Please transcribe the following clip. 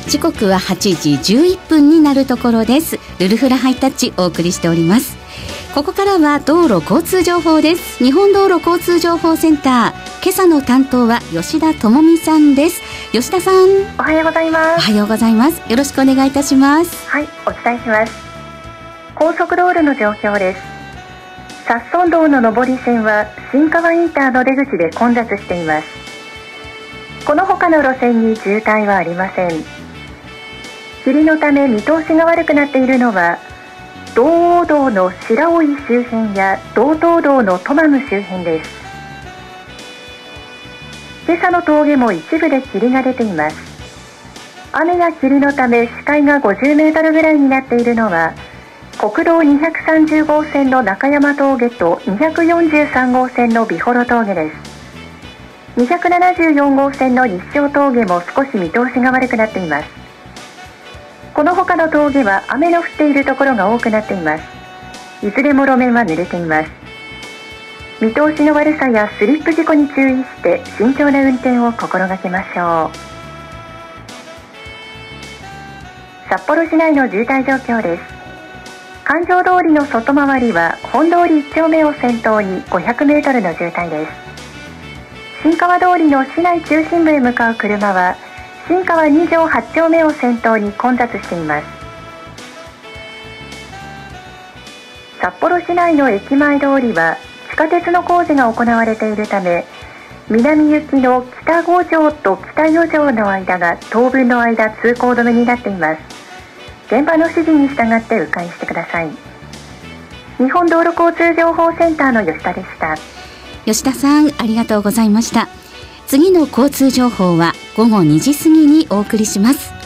時刻は8時11分になるところです。ルルフラハイタッチお送りしております。ここからは道路交通情報です。日本道路交通情報センター、今朝の担当は吉田智美さんです。吉田さん、 おはようございます。 おはようございます。よろしくお願いいたします。 はい、お伝えします。高速道路の状況です。札村道の上り線は新川インターの出口で混雑しています。この他の路線に渋滞はありません。霧のため見通しが悪くなっているのは道央道の白老周辺や道東道のトマム周辺です。今朝の峠も一部で霧が出ています。雨や霧のため視界が50メートルぐらいになっているのは国道230号線の中山峠と243号線の美幌峠です。274号線の日照峠も少し見通しが悪くなっています。この他の峠は雨の降っているところが多くなっています。いずれも路面は濡れています。見通しの悪さやスリップ事故に注意して慎重な運転を心がけましょう。札幌市内の渋滞状況です。環状通りの外回りは本通り1丁目を先頭に500メートルの渋滞です。新川通りの市内中心部へ向かう車は新川2条8丁目を先頭に混雑しています。札幌市内の駅前通りは地下鉄の工事が行われているため、南行きの北5条と北4条の間が当分の間通行止めになっています。現場の指示に従って迂回してください。日本道路交通情報センターの吉田でした。 吉田さん、ありがとうございました。次の交通情報は午後2時過ぎにお送りします。